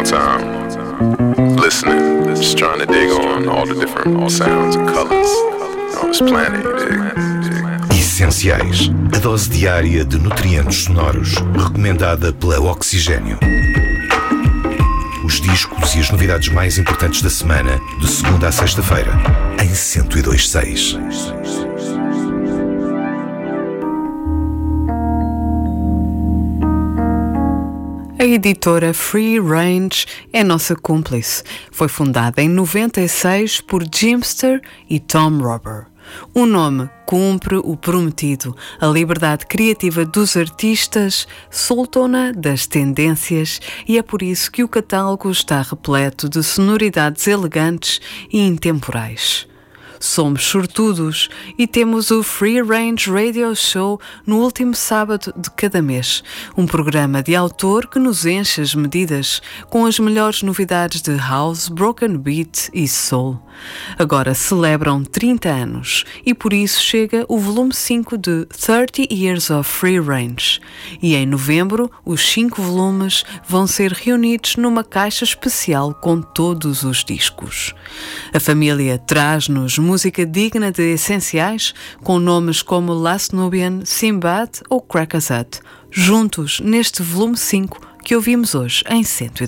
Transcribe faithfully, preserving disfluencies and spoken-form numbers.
time listening, just trying to dig on all the different sounds and colors on this planet, you dig? Essenciais, a dose diária de nutrientes sonoros, recomendada pela Oxigênio. Os discos e as novidades mais importantes da semana, de segunda a sexta-feira, em cento e dois ponto seis. A editora Free Range é nossa cúmplice. Foi fundada em noventa e seis por Jimster e Tom Robber. O nome cumpre o prometido. A liberdade criativa dos artistas soltou-na das tendências e é por isso que o catálogo está repleto de sonoridades elegantes e intemporais. Somos sortudos e temos o Free Range Radio Show no último sábado de cada mês. Um programa de autor que nos enche as medidas com as melhores novidades de House, Broken Beat e Soul. Agora celebram trinta anos e por isso chega o volume cinco de thirty Years of Free Range. E em novembro, os cinco volumes vão ser reunidos numa caixa especial com todos os discos. A família traz-nos música digna de essenciais, com nomes como Last Nubian, Sinbad ou Crackazat, juntos neste volume cinco que ouvimos hoje em cento e